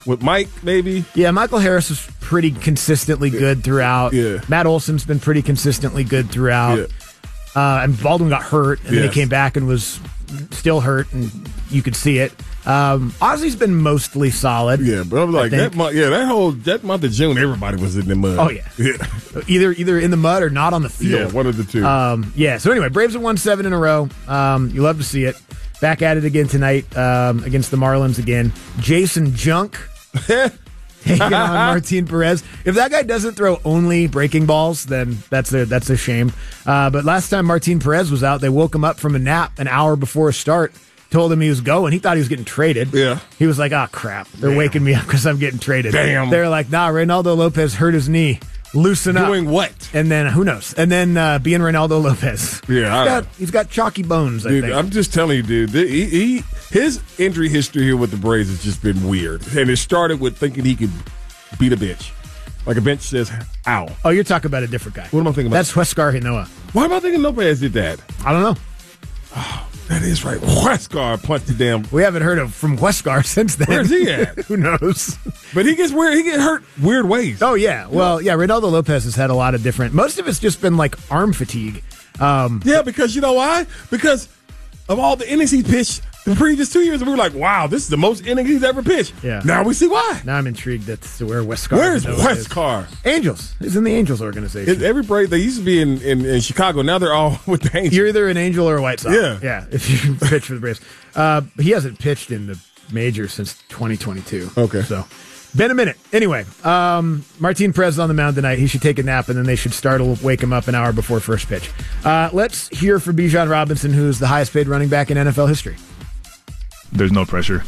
with Mike, maybe. Yeah, Michael Harris was pretty consistently good throughout. Yeah. Matt Olson's been pretty consistently good throughout. Yeah. And Baldwin got hurt, and then he came back and was still hurt, and you could see it. Ozzy's been mostly solid. Yeah, but I'm like that month. Yeah, that month of June, everybody was in the mud. Oh yeah. Either in the mud or not on the field. Yeah, one of the two. So anyway, Braves have won 7 in a row. You love to see it. Back at it again tonight against the Marlins again. Jason Junk taking on Martin Perez. If that guy doesn't throw only breaking balls, then that's a shame. But last time Martin Perez was out, they woke him up from a nap an hour before a start. Told him he was going. He thought he was getting traded. Yeah. He was like, crap. They're waking me up because I'm getting traded. Damn. They're like, Reynaldo Lopez hurt his knee. Loosen up. Doing what? And then, who knows? And then being Reynaldo Lopez. Yeah. He's got chalky bones, I think. I'm just telling you, dude. His injury history here with the Braves has just been weird. And it started with thinking he could beat a bench. Like a bench says, ow. Oh, you're talking about a different guy. What am I thinking about? That's Huescar Hinoa. Why am I thinking Lopez did that? I don't know. Oh, that is right. Huescar punched the damn. We haven't heard from Huescar since then. Where's he at? Who knows? But he gets weird. He gets hurt weird ways. Oh, yeah. Well, yeah, Reynaldo Lopez has had a lot of different. Most of it's just been like arm fatigue. Yeah, because you know why? Because of all the innings he pitched the previous 2 years, we were like, wow, this is the most innings he's ever pitched. Yeah. Now we see why. Now I'm intrigued as to where Huescar. Where is Huescar? Angels. He's in the Angels organization. Every Brave, they used to be in Chicago. Now they're all with the Angels. You're either an Angel or a White Sox. Yeah. Yeah, if you pitch for the Braves. He hasn't pitched in the majors since 2022. Okay. So, been a minute. Anyway, Martin Perez is on the mound tonight. He should take a nap, and then they should wake him up an hour before first pitch. Let's hear from Bijan Robinson, who's the highest paid running back in NFL history. There's no pressure.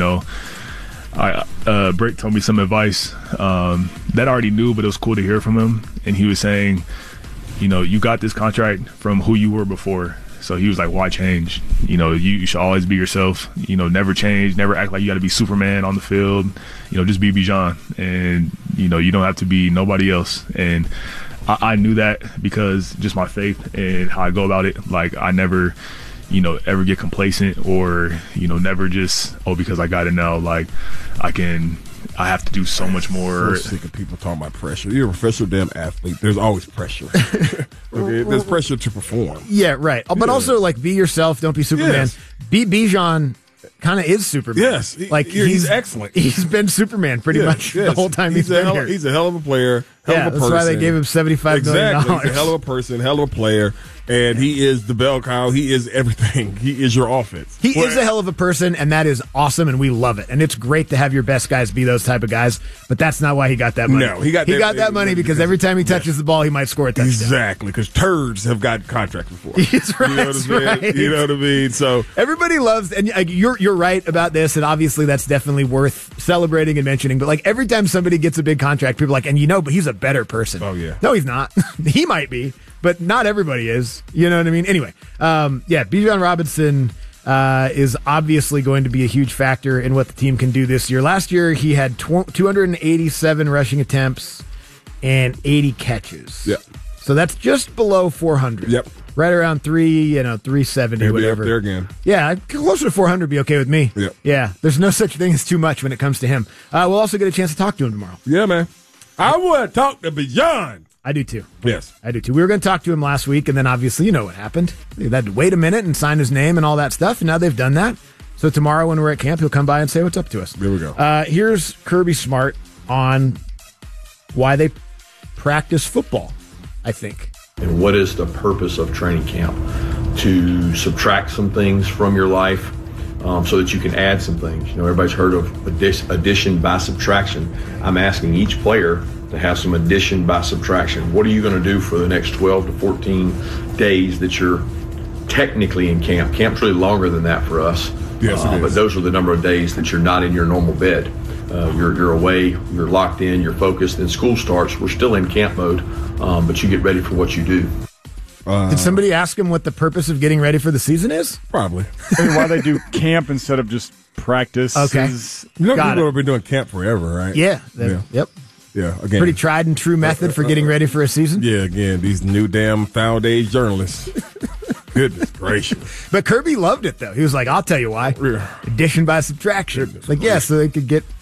Brick told me some advice that I already knew, but it was cool to hear from him. And he was saying, you got this contract from who you were before. So he was like, why change? You should always be yourself. Never change, never act like you got to be Superman on the field. Just be Bijan. And, you don't have to be nobody else. And I knew that because just my faith and how I go about it. Like, I never ever get complacent or, never just, because I got it now, like, I have to do so much more. I'm so sick of people talking about pressure. You're a professional damn athlete. There's always pressure. Okay? There's pressure to perform. Yeah, right. But also, like, be yourself. Don't be Superman. Yes. Be Bijan. Kind of is Superman. Yes. He's excellent. He's been Superman pretty much the whole time he's been here. He's a hell of a player, hell of a person. That's why they gave him $75 million. Exactly. He's a hell of a person, hell of a player. And he is the bell cow. He is everything. He is your offense. He is a hell of a person, and that is awesome, and we love it. And it's great to have your best guys be those type of guys, but that's not why he got that money. No, he got that money because every time he touches the ball, he might score a touchdown. Exactly, because turds have got contracts before. He's right. You know what I mean? So everybody loves, and you're right about this, and obviously that's definitely worth celebrating and mentioning, but like every time somebody gets a big contract, people are like, but he's a better person. Oh, yeah. No, he's not. He might be, but not everybody is. You know what I mean? Anyway, Bijan Robinson is obviously going to be a huge factor in what the team can do this year. Last year, he had 287 rushing attempts and 80 catches. Yep. So that's just below 400. Yep. Right around 370, He'll whatever. Be up there again. Yeah, closer to 400 would be okay with me. Yep. Yeah, there's no such thing as too much when it comes to him. We'll also get a chance to talk to him tomorrow. Yeah, man. I want to talk to Bijan. I do too. Yes. I do too. We were going to talk to him last week, and then obviously you know what happened. They had to wait a minute and sign his name and all that stuff, and now they've done that. So tomorrow when we're at camp, he'll come by and say what's up to us. There we go. Here's Kirby Smart on why they practice football, I think. And what is the purpose of training camp? To subtract some things from your life so that you can add some things. Everybody's heard of addition by subtraction. I'm asking each player to have some addition by subtraction. What are you going to do for the next 12 to 14 days that you're technically in camp? Camp's really longer than that for us. Yes, it is. But those are the number of days that you're not in your normal bed. You're away, you're locked in, you're focused. Then school starts. We're still in camp mode, but you get ready for what you do. Did somebody ask him what the purpose of getting ready for the season is? Probably. Why they do camp instead of just practice. Okay. People have been doing camp forever, right? Yeah. Yep. Yeah, again. Pretty tried and true method for getting ready for a season. Yeah, again, these new damn found age journalists. Goodness gracious. But Kirby loved it, though. He was like, I'll tell you why. Addition by subtraction. So they could get